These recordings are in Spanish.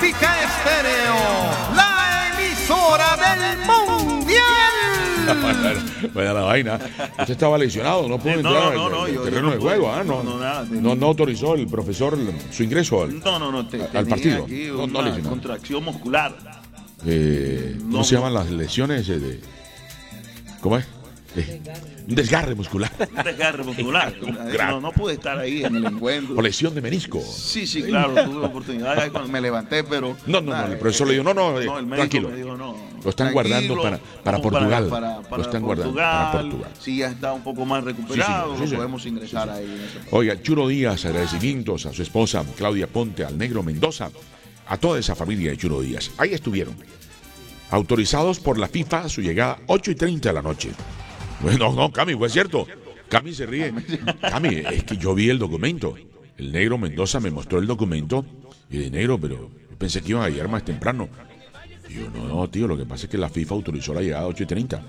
Olímpica Estéreo, la emisora del mundial. Vaya la vaina. Usted estaba lesionado, no pudo entrar al terreno de juego. No autorizó el profesor su ingreso al partido. No, lesionado. Contracción muscular. ¿Cómo se llaman las lesiones? ¿Cómo es? Un desgarre muscular. Un desgarre muscular. No pude estar ahí en el encuentro. O lesión de menisco. Sí, claro, tuve oportunidad cuando me levanté, pero... No, el profesor le dijo, el médico tranquilo. me dijo, lo están guardando para Portugal. Lo están guardando para Portugal. Sí, ya está un poco más recuperado, podemos ingresar ahí. Oiga, Churo Díaz, agradecimientos a su esposa Claudia Ponte, al Negro Mendoza, a toda esa familia de Churo Díaz. Ahí estuvieron, autorizados por la FIFA a su llegada 8:30 de la noche. Bueno, no, Cami, fue cierto. Cami se ríe. Cami, es que yo vi el documento. El Negro Mendoza me mostró el documento y de negro, pero yo pensé que iban a llegar más temprano. Y yo, no, tío, lo que pasa es que la FIFA autorizó la llegada a 8:30.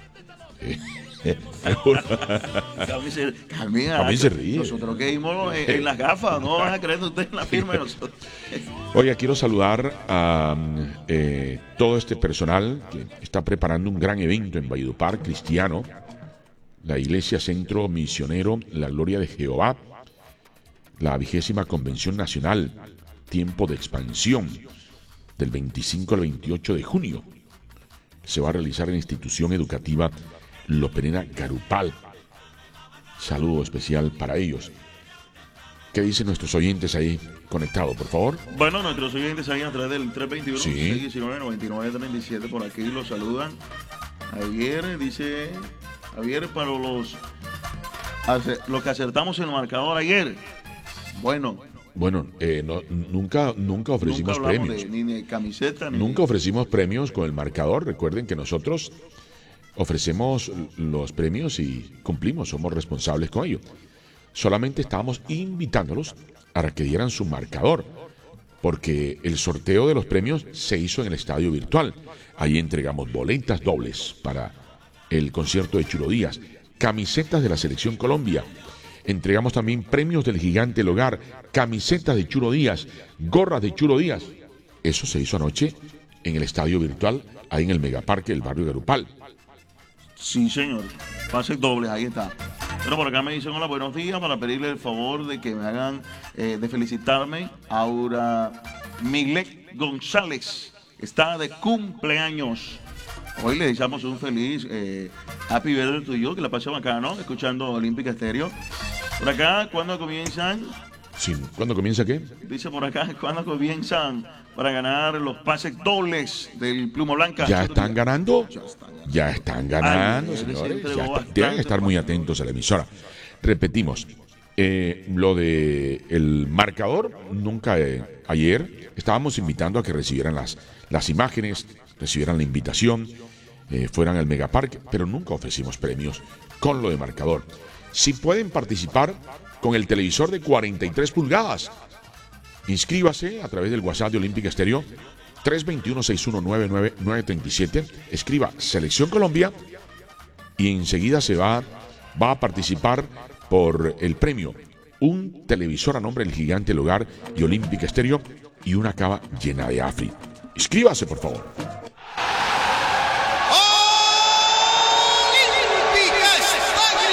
Cami se ríe. Nosotros que vimos en las gafas, no van a creer usted en la firma de nosotros. Oiga, quiero saludar a todo este personal que está preparando un gran evento en Valledupar, cristiano. La Iglesia Centro Misionero La Gloria de Jehová, la 20ª Convención Nacional, Tiempo de Expansión, del 25 al 28 de junio. Se va a realizar en la institución educativa Loperena Garupal. Saludo especial para ellos. ¿Qué dicen nuestros oyentes ahí conectados, por favor? Bueno, nuestros oyentes ahí a través del 321-619-9937 por aquí los saludan. Javier, para los que acertamos en el marcador ayer. Bueno, nunca ofrecimos premios. Ni de camiseta. Nunca ofrecimos premios con el marcador. Recuerden que nosotros ofrecemos los premios y cumplimos, somos responsables con ello. Solamente estábamos invitándolos a que dieran su marcador, porque el sorteo de los premios se hizo en el estadio virtual. Ahí entregamos boletas dobles para el concierto de Churo Díaz, camisetas de la Selección Colombia. Entregamos también premios del Gigante del Hogar, camisetas de Churo Díaz, gorras de Churo Díaz. Eso se hizo anoche en el estadio virtual, ahí en el Megaparque del barrio Garupal. Sí, señor. Pases dobles, ahí está. Pero por acá me dicen hola, buenos días, para pedirle el favor de que me hagan, de felicitarme. Aura Milet González está de cumpleaños. Hoy le deseamos un feliz Happy Birthday to you, que la pase bacano, escuchando Olímpica Estéreo. Por acá, ¿cuándo comienzan? Sí, ¿cuándo comienza qué? Dice por acá, ¿cuándo comienzan para ganar los pases dobles del Pluma Blanca? ¿Ya están ganando? Ya están ganando, señores. Deben estar muy atentos a la emisora. Repetimos, lo de el marcador, nunca ayer estábamos invitando a que recibieran las imágenes, recibieran la invitación, fueran al Megaparque, pero nunca ofrecimos premios con lo de marcador. Si pueden participar con el televisor de 43 pulgadas, inscríbase a través del WhatsApp de Olímpica Estéreo 321-619-9937, escriba Selección Colombia y enseguida se va a participar por el premio, un televisor a nombre del Gigante del Hogar y Olímpica Estéreo y una cava llena de Afri. Inscríbase, por favor.